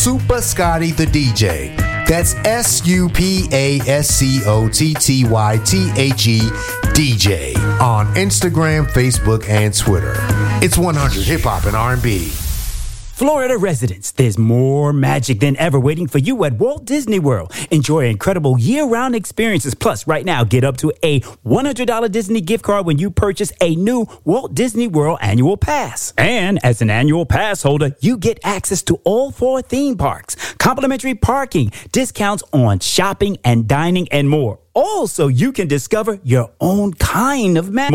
Super Scotty the DJ. That's SUPASCOTTYTHE DJ on Instagram, Facebook, and Twitter. It's 100 Hip Hop and R&B. Florida residents, there's more magic than ever waiting for you at Walt Disney World. Enjoy incredible year-round experiences. Plus, right now, get up to a $100 Disney gift card when you purchase a new Walt Disney World annual pass. And as an annual pass holder, you get access to all 4 theme parks, complimentary parking, discounts on shopping and dining, and more. Also, you can discover your own kind of magic.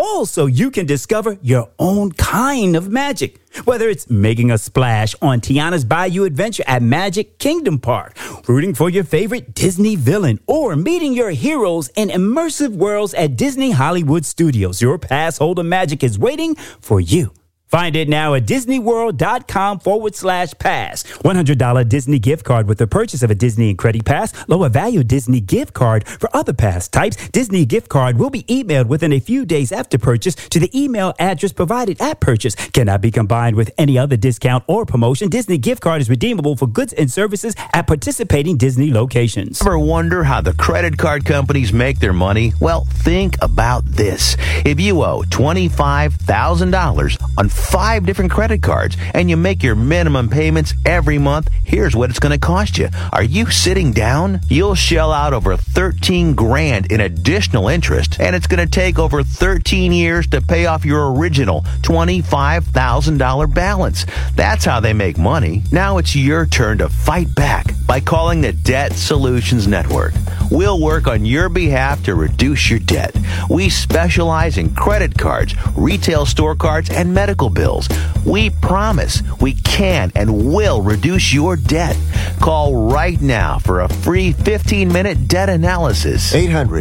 Whether it's making a splash on Tiana's Bayou Adventure at Magic Kingdom Park, rooting for your favorite Disney villain, or meeting your heroes in immersive worlds at Disney Hollywood Studios, your pass holder magic is waiting for you. Find it now at DisneyWorld.com/pass. $100 Disney gift card with the purchase of a Disney and Credit Pass. Lower value Disney gift card for other pass types. Disney gift card will be emailed within a few days after purchase to the email address provided at purchase. Cannot be combined with any other discount or promotion. Disney gift card is redeemable for goods and services at participating Disney locations. Ever wonder how the credit card companies make their money? Well, think about this. If you owe $25,000 on 5 different credit cards and you make your minimum payments every month, here's what it's going to cost you. Are you sitting down? You'll shell out over $13,000 in additional interest, and it's going to take over 13 years to pay off your original $25,000 balance. That's how they make money. Now it's your turn to fight back by calling the Debt Solutions Network. We'll work on your behalf to reduce your debt. We specialize in credit cards, retail store cards, and medical bills. We promise we can and will reduce your debt. Call right now for a free 15-minute debt analysis.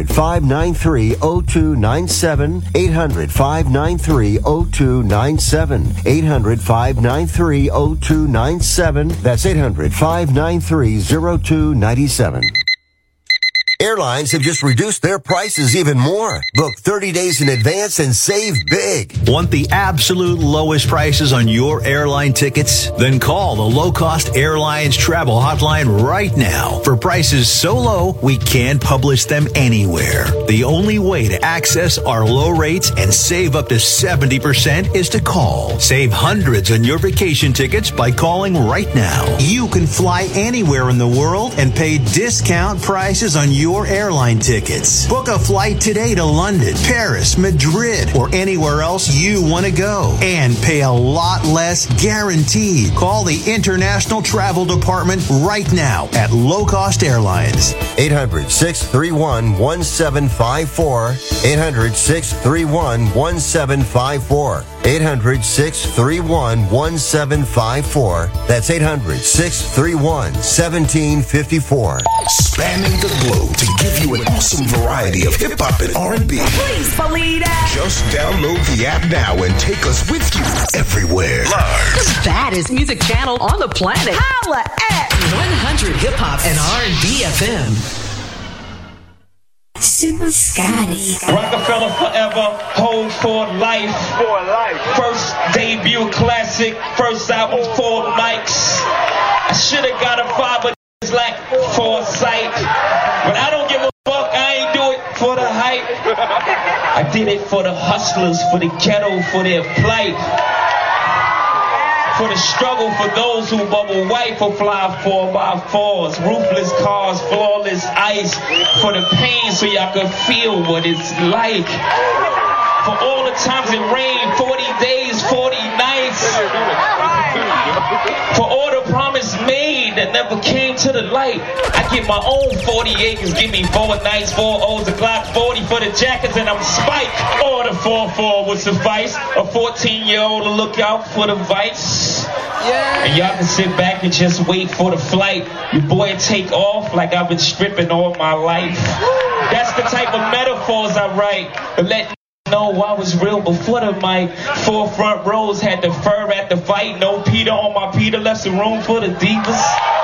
800-593-0297. 800-593-0297. 800-593-0297. That's 800-593-0297. Airlines have just reduced their prices even more. Book 30 days in advance and save big. Want the absolute lowest prices on your airline tickets? Then call the Low Cost Airlines Travel Hotline right now. For prices so low, we can't publish them anywhere. The only way to access our low rates and save up to 70% is to call. Save hundreds on your vacation tickets by calling right now. You can fly anywhere in the world and pay discount prices on your airline tickets. Book a flight today to London, Paris, Madrid, or anywhere else you want to go and pay a lot less guaranteed. Call the International Travel Department right now at Low Cost Airlines. 800-631-1754. 800-631-1754. 800-631-1754. That's 800-631-1754. Spanning the globe to give you an awesome variety of hip-hop and R&B. Please believe that. Just download the app now and take us with you everywhere. The baddest music channel on the planet. Holla at 100 Hip Hop and R&B FM. Super Scotty. Rockefeller forever, hold for life. For life. First debut classic, first album, 4 mics. I should have got a 5, but it's like foresight. But I don't give a fuck, I ain't do it for the hype. I did it for the hustlers, for the ghetto, for their plight. For the struggle, for those who bubble white, for fly 4x4s, roofless cars, flawless ice, for the pain so y'all can feel what it's like. For all the times it rained, 40 days, 40 nights. For all the promise made that never came to the light. I get my own 40 acres, give me 4 nights, 4 O's, a Glock 40 for the jackets, and I'm spiked. Or the 4-4 would suffice. A 14-year-old to look out for the vice. Yeah. And y'all can sit back and just wait for the flight. Your boy take off like I've been stripping all my life. That's the type of metaphors I write. But let know I was real before the mic. 4 front rows had the fur at the fight. No Peter on my Peter, left some room for the divas.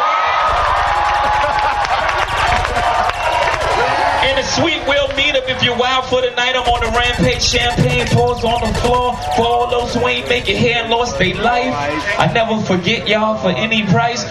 In a suite, we'll meet up if you're wild for the night. I'm on the rampage, champagne pours on the floor. For all those who ain't making hair and lost their life, I never forget y'all for any price.